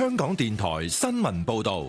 香港電台新聞報道。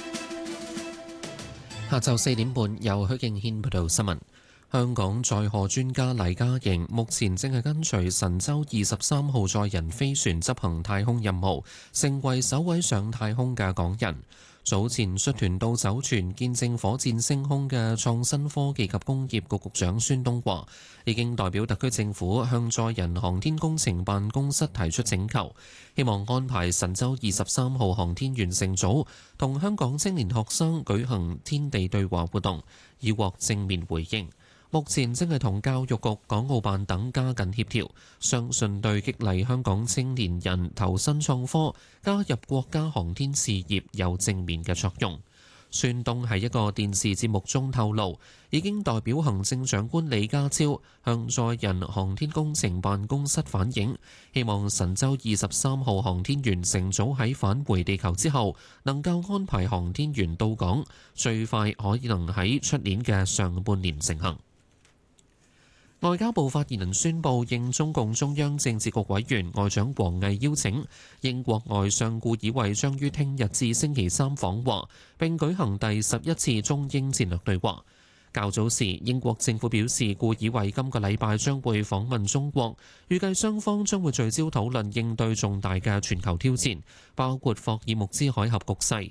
下晝4點半，由許敬軒報道新聞。香港載荷專家黎嘉瑩目前正係跟隨神舟23號載人飛船執行太空任務，成為首位上太空嘅港人。早前率團到酒泉見證火箭升空嘅創新科技及工業局局長孫東話，已經代表特區政府向載人航天工程辦公室提出請求，希望安排神舟23號航天員乘組同香港青年學生舉行天地對話活動，以獲正面回應。目前正係同教育局、港澳辦等加緊協調，相信對激勵香港青年人投身創科、加入國家航天事業有正面嘅作用。孫東喺一個電視節目中透露，已經代表行政長官李家超向載人航天工程辦公室反映，希望神舟23號航天員乘組喺返回地球之後，能夠安排航天員到港，最快可能喺出年嘅上半年成行。外交部發言人宣布，應中共中央政治局委員外長王毅邀請，英國外相顧以偉將於聽日至星期三訪華，並舉行第11次中英戰略對話。較早時，英國政府表示，顧以偉今個禮拜將會訪問中國，預計雙方將會聚焦討論應對重大嘅全球挑戰，包括霍爾木茲海峽局勢、